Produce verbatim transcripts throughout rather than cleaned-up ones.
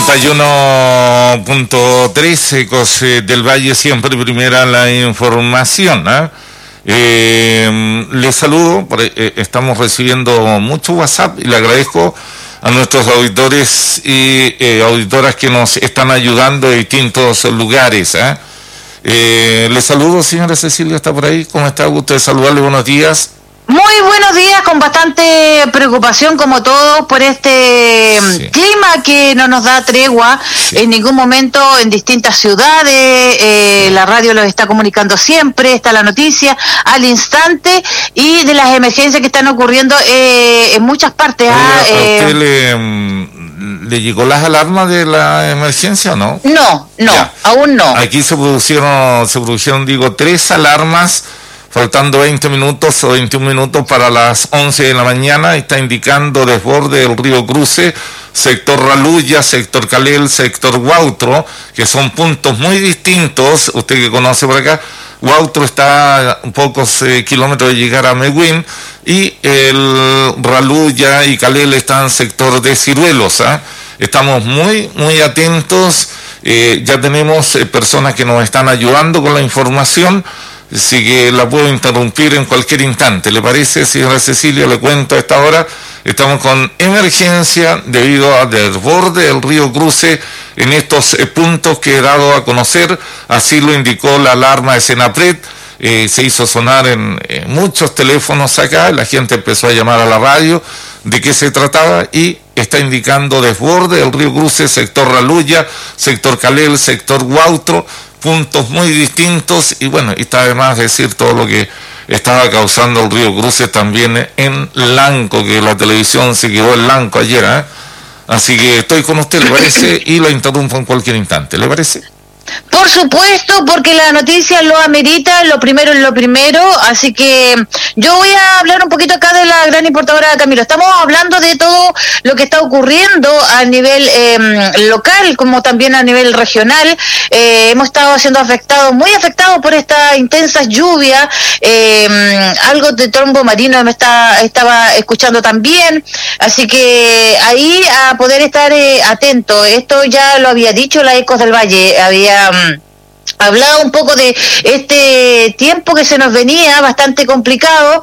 noventa y uno punto tres, Ecos del Valle, siempre primera la información, ¿eh? Eh, les saludo, eh, estamos recibiendo mucho WhatsApp y le agradezco a nuestros auditores y eh, auditoras que nos están ayudando de distintos lugares, ¿eh? Eh, les saludo, señora Cecilia, ¿está por ahí? ¿Cómo está? Gusto de saludarle, buenos días. Muy buenos días, con bastante preocupación como todos por este sí. clima que no nos da tregua sí. en ningún momento en distintas ciudades, eh, sí. la radio los está comunicando siempre, está la noticia al instante y de las emergencias que están ocurriendo eh, en muchas partes. ¿A, ¿ah? ¿A eh, usted le, le llegó las alarmas de la emergencia o no? No, no, ya. aún no. Aquí se produjeron, se produjeron, digo, tres alarmas faltando veinte minutos o veintiún minutos para las once de la mañana. Está indicando desborde del río Cruce, sector Raluya, sector Calel, sector Huautro, que son puntos muy distintos. Usted que conoce por acá, Huautro está a pocos eh, kilómetros de llegar a Mehuín, y el Raluya y Calel están en sector de Ciruelos, ¿eh? Estamos muy, muy atentos. Eh, ya tenemos eh, personas que nos están ayudando con la información. Así que la puedo interrumpir en cualquier instante. ¿Le parece, señora Cecilia? Le cuento a esta hora. Estamos con emergencia debido al desborde del río Cruce en estos eh, puntos que he dado a conocer. Así lo indicó la alarma de Senapred. Eh, se hizo sonar en, en muchos teléfonos acá. La gente empezó a llamar a la radio de qué se trataba y está indicando desborde del río Cruce, sector Raluya, sector Calel, sector Huautro. Puntos muy distintos y bueno, y está además decir todo lo que estaba causando el río Cruce también en Lanco, que la televisión se quedó en Lanco ayer, ¿eh? Así que estoy con usted, ¿le parece? Y lo interrumpo en cualquier instante, ¿le parece? Por supuesto, porque la noticia lo amerita, lo primero es lo primero, así que yo voy a hablar un poquito acá de la gran importadora Camilo. Estamos hablando de todo lo que está ocurriendo a nivel eh, local, como también a nivel regional. Eh, hemos estado siendo afectados, muy afectados por esta intensa lluvia, eh, algo de trombo marino me está, estaba escuchando también, así que ahí a poder estar eh, atento. Esto ya lo había dicho la Ecos del Valle, había hablaba un poco de este tiempo que se nos venía bastante complicado.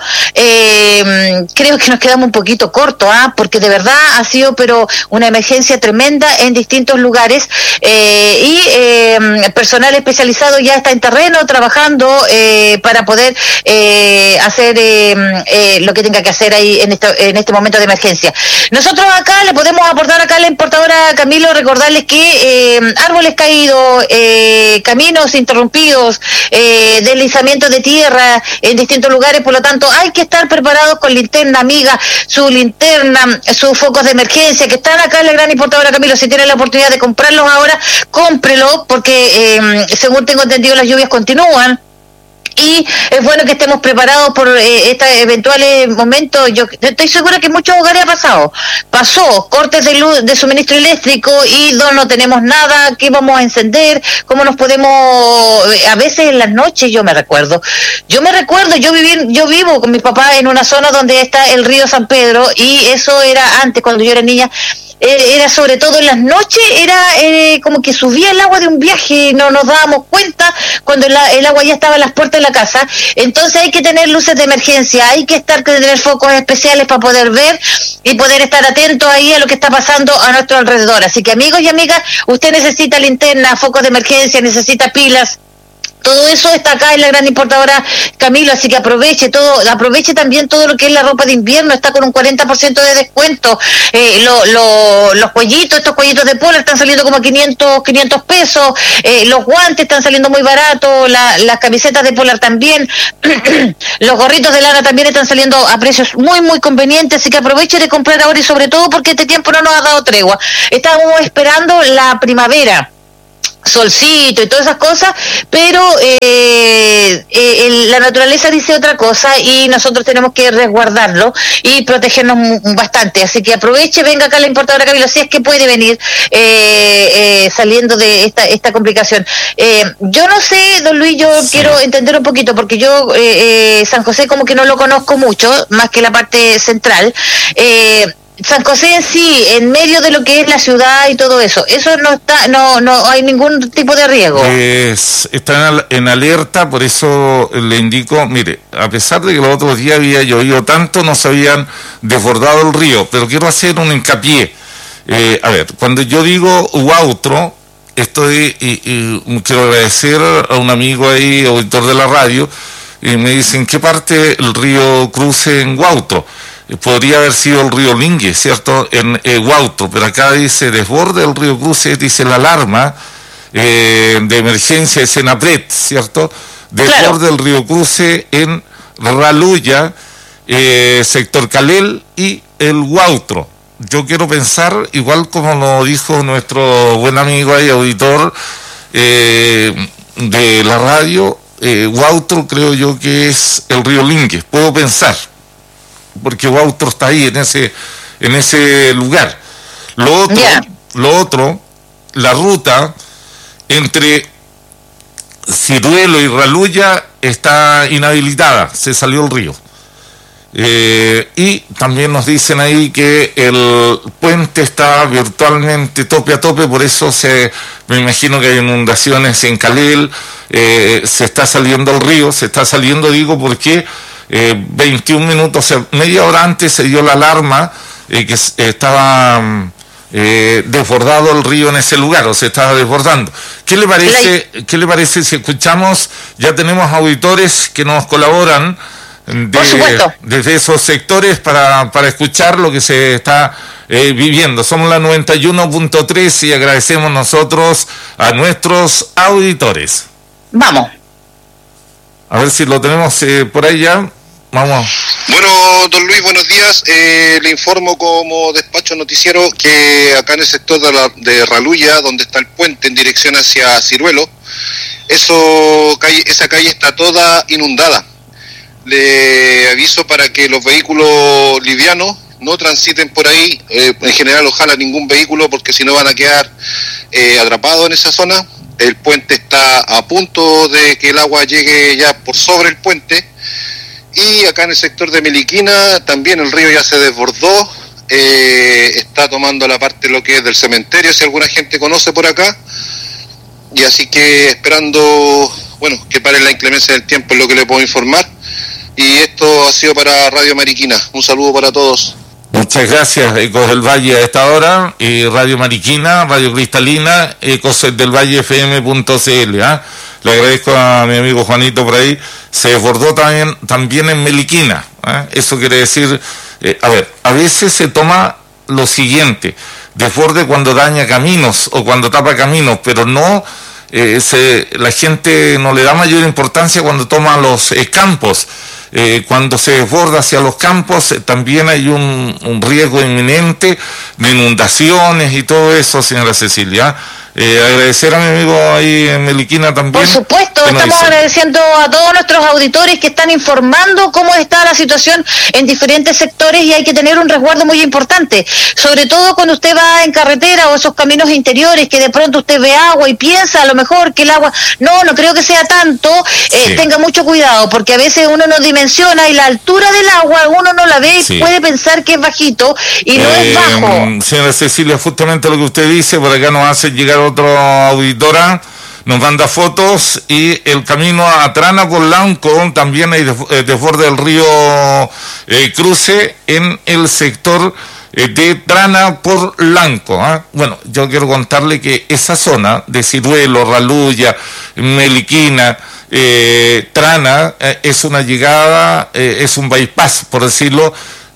Eh, creo que nos quedamos un poquito cortos, ¿ah? porque de verdad ha sido pero una emergencia tremenda en distintos lugares, eh, y eh, personal especializado ya está en terreno trabajando eh, para poder eh, hacer eh, eh, lo que tenga que hacer ahí en este, en este momento de emergencia. Nosotros acá le podemos aportar acá a la importadora Camilo, recordarles que eh, árboles caídos, eh, caminos interrumpidos, eh, deslizamiento de tierra en distintos lugares, por lo tanto hay que estar preparados con linterna amiga, su linterna, sus focos de emergencia que están acá en la gran importadora Camilo. Si tienen la oportunidad de comprarlos ahora, cómprelo, porque eh, según tengo entendido las lluvias continúan. Y es bueno que estemos preparados por eh, estos eventuales momentos. Yo estoy segura que en muchos hogares ha pasado. Pasó cortes de luz, de suministro eléctrico y no, no tenemos nada. ¿Qué vamos a encender? ¿Cómo nos podemos...? A veces en las noches yo me recuerdo. Yo me recuerdo, yo viví, yo vivo con mis papás en una zona donde está el río San Pedro y eso era antes, cuando yo era niña. Era sobre todo en las noches, era eh, como que subía el agua de un viaje, no nos dábamos cuenta cuando la, el agua ya estaba en las puertas de la casa. Entonces hay que tener luces de emergencia, hay que estar tener focos especiales para poder ver y poder estar atentos ahí a lo que está pasando a nuestro alrededor. Así que amigos y amigas, usted necesita linterna, focos de emergencia, necesita pilas. Todo eso está acá en la gran importadora Camilo, así que aproveche todo, aproveche también todo lo que es la ropa de invierno, está con un cuarenta por ciento de descuento. Eh, lo, lo, los cuellitos, estos cuellitos de polar están saliendo como a quinientos pesos, eh, los guantes están saliendo muy baratos, la, las camisetas de polar también, los gorritos de lana también están saliendo a precios muy, muy convenientes, así que aproveche de comprar ahora y sobre todo porque este tiempo no nos ha dado tregua. Estábamos esperando la primavera, solcito y todas esas cosas, pero eh, eh, el, la naturaleza dice otra cosa y nosotros tenemos que resguardarlo y protegernos m- bastante, así que aproveche, venga acá la importadora Camilo, si es que puede venir eh, eh, saliendo de esta esta complicación. Eh, yo no sé, don Luis, yo sí. quiero entender un poquito, porque yo eh, eh, San José como que no lo conozco mucho, más que la parte central. eh, San José en sí, en medio de lo que es la ciudad y todo eso, eso no está, no, no hay ningún tipo de riesgo. Es, está en, en alerta, por eso le indico, mire, a pesar de que los otros días había llovido tanto, no se habían desbordado el río, pero quiero hacer un hincapié. Eh, a ver, cuando yo digo Huautro, estoy, y, y quiero agradecer a un amigo ahí, auditor de la radio, y me dicen, ¿qué parte el río Cruce en Huautro? Podría haber sido el río Lingue, ¿cierto? En eh, Huautro, pero acá dice desborde del río Cruce, dice la alarma eh, de emergencia de Senapred, ¿cierto? Desborde claro. del río Cruce en Raluya, eh, sector Calel y el Huautro. Yo quiero pensar, igual como lo dijo nuestro buen amigo ahí, auditor eh, de la radio, eh, Huautro creo yo que es el río Lingue, puedo pensar, porque Huautro está ahí, en ese, en ese lugar. Lo otro, yeah. lo otro, la ruta entre Ciruelo y Raluya está inhabilitada, se salió el río. Eh, y también nos dicen ahí que el puente está virtualmente tope a tope, por eso se, me imagino que hay inundaciones en Calel, eh, se está saliendo el río, se está saliendo, digo, porque eh, veintiún minutos, o sea, media hora antes se dio la alarma eh, que estaba eh, desbordado el río en ese lugar, o se estaba desbordando. ¿Qué le parece, qué le parece si escuchamos? Ya tenemos auditores que nos colaboran De, desde esos sectores para, para escuchar lo que se está eh, viviendo. Somos la noventa y uno punto tres y agradecemos nosotros a nuestros auditores. Vamos. A ver si lo tenemos eh, por ahí ya. Vamos. Bueno, don Luis, buenos días. Eh, le informo como despacho noticiero que acá en el sector de, la, de Raluya, donde está el puente en dirección hacia Ciruelo, eso, calle, esa calle está toda inundada. Le aviso para que los vehículos livianos no transiten por ahí, eh, en general ojalá ningún vehículo, porque si no van a quedar eh, atrapados en esa zona. El puente está a punto de que el agua llegue ya por sobre el puente, y acá en el sector de Meliquina también el río ya se desbordó, eh, está tomando la parte de lo que es del cementerio, si alguna gente conoce por acá, y así que esperando, bueno, que pare la inclemencia del tiempo es lo que le puedo informar. Y esto ha sido para Radio Mariquina. Un saludo para todos. Muchas gracias, Ecos del Valle a esta hora, y Radio Mariquina, Radio Cristalina, Ecos del Valle F M punto C L. ¿eh? Le agradezco a mi amigo Juanito por ahí. Se desbordó también, también en Meliquina. ¿eh? Eso quiere decir, eh, a ver, a veces se toma lo siguiente, desborde cuando daña caminos o cuando tapa caminos, pero no... Eh, se, la gente no le da mayor importancia cuando toma los eh, campos. Eh, cuando se desborda hacia los campos, eh, también hay un, un riesgo inminente de inundaciones y todo eso, señora Cecilia. Eh, agradecer a mi amigo ahí en Meliquina también. Por supuesto, estamos agradeciendo a todos nuestros auditores que están informando cómo está la situación en diferentes sectores, y hay que tener un resguardo muy importante, sobre todo cuando usted va en carretera o esos caminos interiores que de pronto usted ve agua y piensa a lo mejor que el agua, no, no creo que sea tanto, eh, sí. Tenga mucho cuidado, porque a veces uno no dimensiona y la altura del agua uno no la ve y sí. Puede pensar que es bajito y no eh, es bajo. Señora Cecilia, justamente lo que usted dice, por acá nos hace llegar otra auditora, nos manda fotos, y el camino a Trana por Lanco también hay desborde del río eh, Cruce en el sector eh, de Trana por Lanco. ¿eh? Bueno, yo quiero contarle que esa zona de Ciruelo, Raluya, Meliquina, eh, Trana, eh, es una llegada, eh, es un bypass, por decirlo,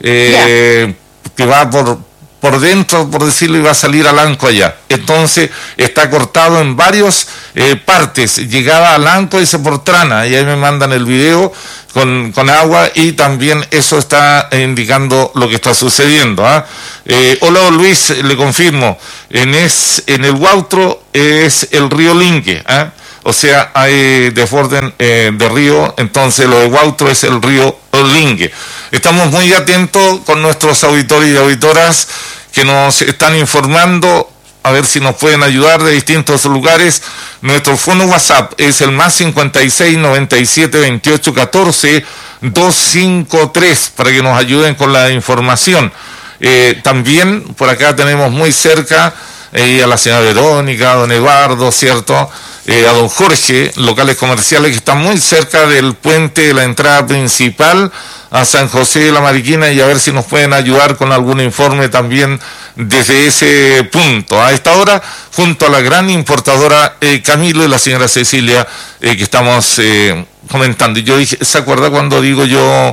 eh, yeah. que va por por dentro, por decirlo, y va a salir a Lanco allá. Entonces está cortado en varias eh, partes, llegada a Lanco, dice por Trana, y ahí me mandan el video con, con agua, y también eso está indicando lo que está sucediendo. ¿eh? Eh, hola Luis, le confirmo, en, es, en el Huautro es el río Lingue, ¿eh? O sea, hay desborde eh, de río, entonces lo de Huautro es el río Lingue. Estamos muy atentos con nuestros auditores y auditoras que nos están informando, a ver si nos pueden ayudar de distintos lugares. Nuestro fono WhatsApp es el más cincuenta y seis, noventa y siete, veintiocho, catorce, doscientos cincuenta y tres, para que nos ayuden con la información. Eh, también por acá tenemos muy cerca eh, a la señora Verónica, a don Eduardo, ¿cierto? Eh, a don Jorge, locales comerciales que están muy cerca del puente de la entrada principal a San José de la Mariquina, y a ver si nos pueden ayudar con algún informe también desde ese punto. A esta hora, junto a la gran importadora eh, Camilo y la señora Cecilia, eh, que estamos eh, comentando. Y yo dije, ¿se acuerda cuando digo yo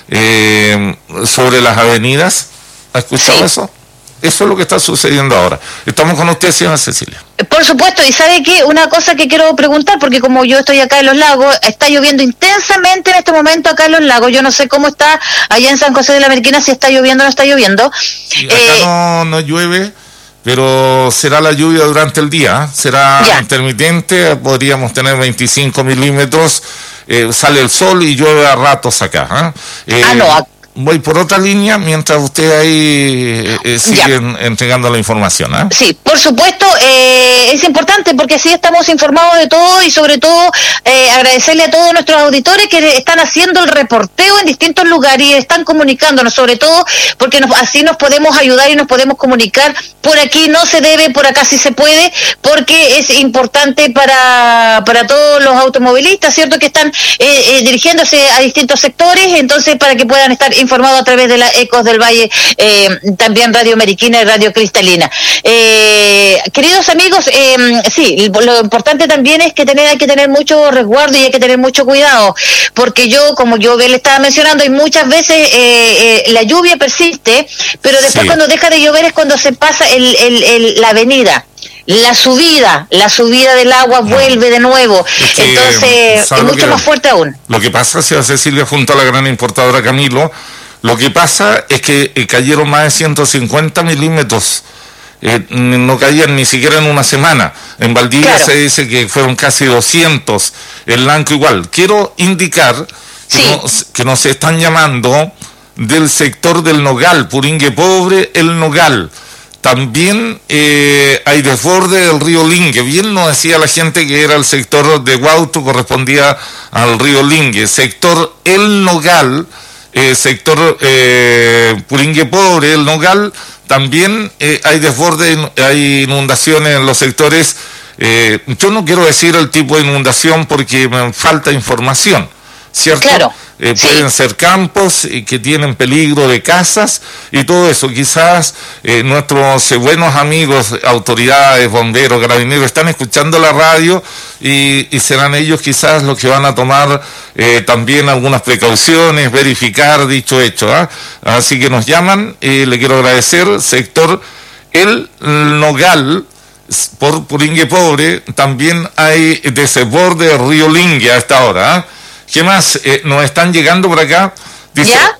eh, sobre las avenidas? ¿Ha escuchado sí. eso? Eso es lo que está sucediendo ahora. Estamos con usted, señora Cecilia. Por supuesto, y ¿sabe qué? Una cosa que quiero preguntar, porque como yo estoy acá en Los Lagos, está lloviendo intensamente en este momento acá en Los Lagos. Yo no sé cómo está allá en San José de la Mariquina, si está lloviendo o no está lloviendo. Sí, acá eh, no, no llueve, pero será la lluvia durante el día. ¿eh? Será ya. intermitente, podríamos tener veinticinco milímetros, eh, sale el sol y llueve a ratos acá. ¿eh? Eh, ah, no, voy por otra línea mientras usted ahí eh, sigue entregando la información. ¿eh? Sí, por supuesto, eh, es importante porque así estamos informados de todo, y sobre todo eh, agradecerle a todos nuestros auditores que están haciendo el reporteo en distintos lugares y están comunicándonos, sobre todo porque nos, así nos podemos ayudar y nos podemos comunicar. Por aquí no se debe, por acá sí se puede, porque es importante para, para todos los automovilistas, ¿cierto?, que están eh, eh, dirigiéndose a distintos sectores, entonces para que puedan estar informado a través de las Ecos del Valle, eh, también Radio Mariquina y Radio Cristalina. Eh, queridos amigos, eh, sí, lo importante también es que tener, hay que tener mucho resguardo y hay que tener mucho cuidado, porque yo, como yo le estaba mencionando, y muchas veces eh, eh, la lluvia persiste, pero después sí. cuando deja de llover es cuando se pasa el, el, el, la avenida. La subida, la subida del agua vuelve de nuevo, es que, entonces es mucho más fuerte aún. Lo que pasa, señora Cecilia, junto a la gran importadora Camilo, lo que pasa es que eh, cayeron más de ciento cincuenta milímetros, eh, no caían ni siquiera en una semana. En Valdivia claro. se dice que fueron casi doscientos, en Lanco igual. Quiero indicar que, sí. nos, que nos están llamando del sector del Nogal, Puringue Pobre, el Nogal. También eh, hay desborde del río Lingue. Bien nos decía la gente que era el sector de Guauto, correspondía al río Lingue. Sector El Nogal, eh, sector eh, Puringue Pobre, El Nogal, también eh, hay desborde, hay inundaciones en los sectores. Eh, yo no quiero decir el tipo de inundación porque me falta información, ¿cierto? Claro. Eh, sí. Pueden ser campos eh, que tienen peligro de casas y todo eso. Quizás eh, nuestros eh, buenos amigos, autoridades, bomberos, carabineros, están escuchando la radio y, y serán ellos quizás los que van a tomar eh, también algunas precauciones, verificar dicho hecho. ¿eh? Así que nos llaman, y le quiero agradecer, sector El Nogal, por Puringue Pobre, también hay desborde del río Lingue a esta hora. ¿eh? ¿Qué más? Eh, nos están llegando por acá. Dice, ¿ya?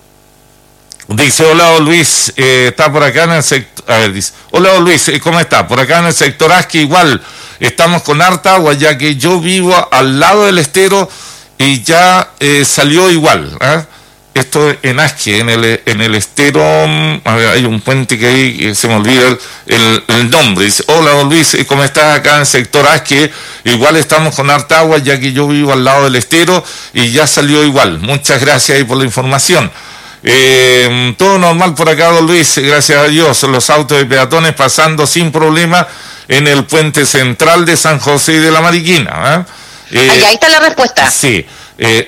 Dice, hola Luis, eh, está por acá en el sector, a ver, dice, hola Luis, eh, ¿cómo está? Por acá en el sector Asque igual, estamos con harta agua, ya que yo vivo al lado del estero y ya eh, salió igual. ¿eh? Esto en Asque, en el, en el estero, a ver, hay un puente que ahí, que se me olvida el, el, el nombre. Dice, hola Luis, ¿cómo estás acá en el sector Asque? Igual estamos con harta agua, ya que yo vivo al lado del estero y ya salió igual. Muchas gracias ahí por la información. Eh, todo normal por acá, don Luis, gracias a Dios. Los autos de peatones pasando sin problema en el puente central de San José de la Mariquina. ¿eh? Eh, ahí, ahí está la respuesta. Sí. Eh,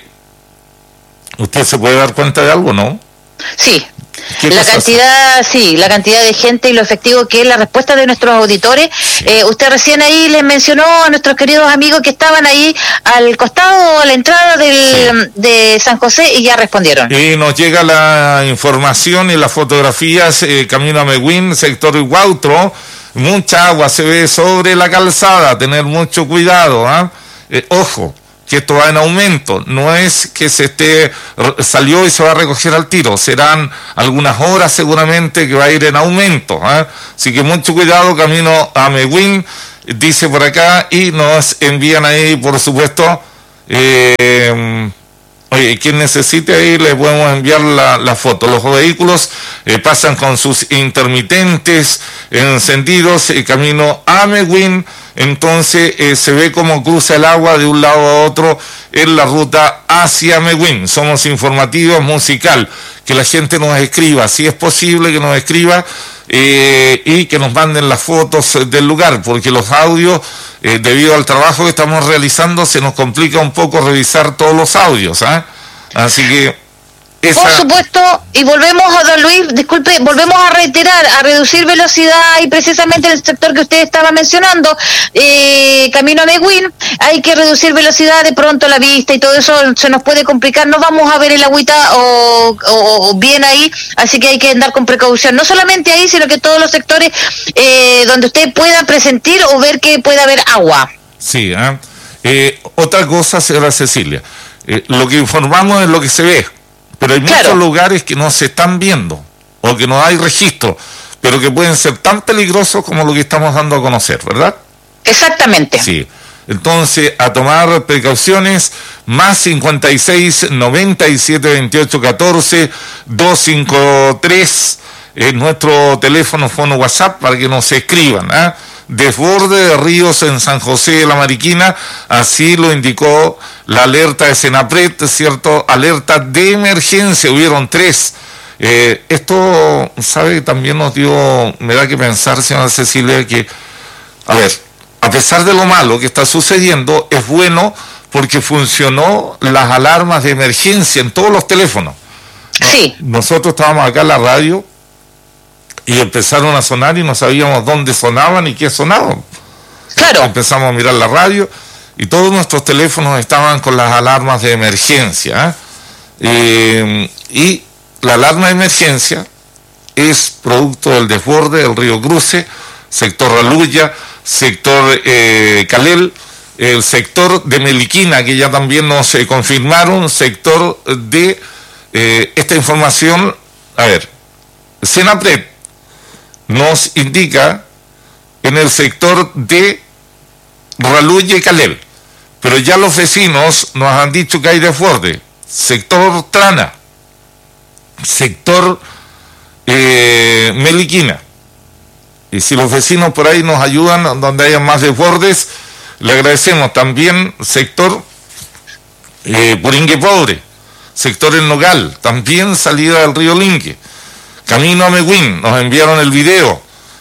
¿Usted se puede dar cuenta de algo, no? Sí. La cantidad, hace? sí, la cantidad de gente y lo efectivo que es la respuesta de nuestros auditores. Sí. Eh, usted recién ahí les mencionó a nuestros queridos amigos que estaban ahí al costado, a la entrada del, sí. de San José, y ya respondieron. Y nos llega la información y las fotografías, eh, camino a Meguín, sector Iguautro, mucha agua se ve sobre la calzada, tener mucho cuidado, ¿eh? Eh, ojo, que esto va en aumento, no es que se esté, salió y se va a recoger al tiro, serán algunas horas seguramente que va a ir en aumento, ¿eh? Así que mucho cuidado, camino a Meguín, dice por acá, y nos envían ahí, por supuesto, eh, oye, quien necesite ahí le podemos enviar la, la foto. Los vehículos eh, pasan con sus intermitentes encendidos, eh, camino a Meguín. Entonces eh, se ve como cruza el agua de un lado a otro en la ruta hacia Meguín. Somos informativos musical. que la gente nos escriba, si es posible que nos escriba eh, y que nos manden las fotos del lugar, porque los audios, eh, debido al trabajo que estamos realizando, se nos complica un poco revisar todos los audios, ¿eh? Así que esa... Por supuesto, y volvemos a don Luis, disculpe, volvemos a reiterar, a reducir velocidad, y precisamente en el sector que usted estaba mencionando, eh, camino a Meguín, hay que reducir velocidad, de pronto la vista y todo eso se nos puede complicar, no vamos a ver el agüita o, o, o bien ahí, así que hay que andar con precaución, no solamente ahí, sino que todos los sectores eh, donde usted pueda presentir o ver que pueda haber agua. Sí, ¿eh? Eh, otra cosa, señora Cecilia, eh, lo que informamos es lo que se ve. Pero hay muchos claro. lugares que no se están viendo o que no hay registro, pero que pueden ser tan peligrosos como lo que estamos dando a conocer, ¿verdad? Exactamente. Sí. Entonces, a tomar precauciones, más cincuenta y seis, noventa y siete, veintiocho, catorce, doscientos cincuenta y tres, es nuestro teléfono, fono WhatsApp, para que nos escriban, ¿eh? Desborde de ríos en San José de la Mariquina, así lo indicó la alerta de Senapred, ¿cierto? Alerta de emergencia, hubieron tres. Eh, esto, ¿sabe? También nos dio, me da que pensar, señora Cecilia, que, a ver, a pesar de lo malo que está sucediendo, es bueno porque funcionó las alarmas de emergencia en todos los teléfonos. Sí. Nosotros estábamos acá en la radio y empezaron a sonar y no sabíamos dónde sonaban y qué sonaban. Claro. Empezamos a mirar la radio y todos nuestros teléfonos estaban con las alarmas de emergencia. ¿eh? Eh, y la alarma de emergencia es producto del desborde del río Cruce, sector Raluya, sector eh, Calel, el sector de Meliquina, que ya también nos eh, confirmaron, sector de eh, esta información. A ver, Senapred nos indica en el sector de Raluya y Calel, pero ya los vecinos nos han dicho que hay desborde, sector Trana, sector eh, Meliquina, y si los vecinos por ahí nos ayudan donde haya más desbordes, le agradecemos. También sector eh, Puringue Pobre, sector El Nogal, también salida del río Linque, camino a Meguín, nos enviaron el video,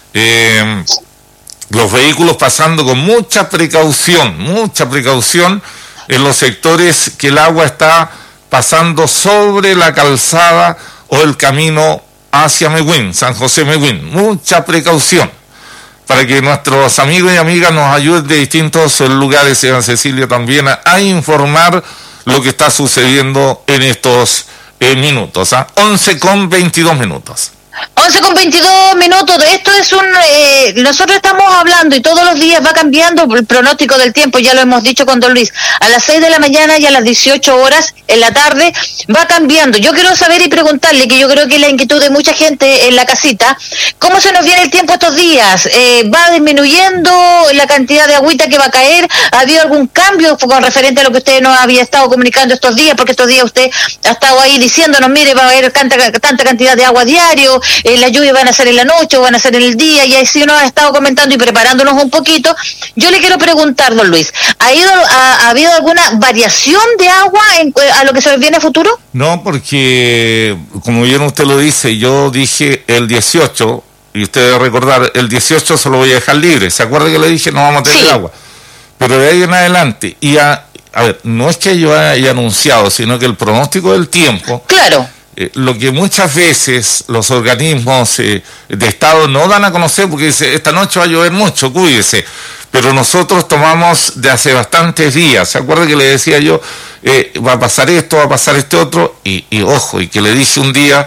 eh, los vehículos pasando con mucha precaución, mucha precaución en los sectores que el agua está pasando sobre la calzada o el camino hacia Meguín, San José Meguín, mucha precaución, para que nuestros amigos y amigas nos ayuden de distintos lugares, señora Cecilia, también a, a informar lo que está sucediendo en estos Eh, minutos, ¿ah? once con veintidós minutos. once con veintidós minutos, esto es un, eh, nosotros estamos hablando y todos los días va cambiando el pronóstico del tiempo, ya lo hemos dicho con don Luis, a las seis de la mañana y a las dieciocho horas en la tarde va cambiando. Yo quiero saber y preguntarle, que yo creo que es la inquietud de mucha gente en la casita, ¿cómo se nos viene el tiempo estos días? Eh, ¿Va disminuyendo la cantidad de agüita que va a caer? ¿Ha habido algún cambio con referente a lo que usted nos había estado comunicando estos días? Porque estos días usted ha estado ahí diciéndonos, mire, va a haber tanta, tanta cantidad de agua diario, eh, las lluvias van a ser en la noche o van a ser en el día, y así nos ha estado comentando y preparándonos un poquito. Yo le quiero preguntar, don Luis, ¿ha, ido, ha, ¿ha habido alguna variación de agua en, a lo que se nos viene a futuro? No, porque, como bien usted lo dice, yo dije el dieciocho, y usted debe recordar, el dieciocho se lo voy a dejar libre. ¿Se acuerda que le dije no vamos a tener sí. agua? Pero de ahí en adelante, y a, a ver, no es que yo haya anunciado, sino que el pronóstico del tiempo... Claro. Eh, lo que muchas veces los organismos eh, de Estado no dan a conocer, porque dice, esta noche va a llover mucho, cuídese, pero nosotros tomamos de hace bastantes días. ¿Se acuerda que le decía yo, eh, va a pasar esto, va a pasar este otro? Y, y ojo, y que le dije un día,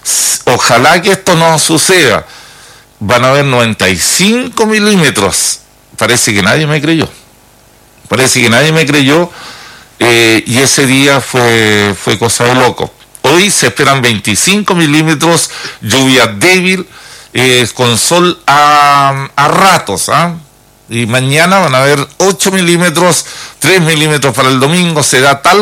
ojalá que esto no suceda, van a haber noventa y cinco milímetros. Parece que nadie me creyó, parece que nadie me creyó, eh, y ese día fue, fue cosa de loco. Hoy se esperan veinticinco milímetros, lluvia débil, eh, con sol a, a ratos, ¿ah? Y mañana van a haber ocho milímetros, tres milímetros para el domingo, se da tal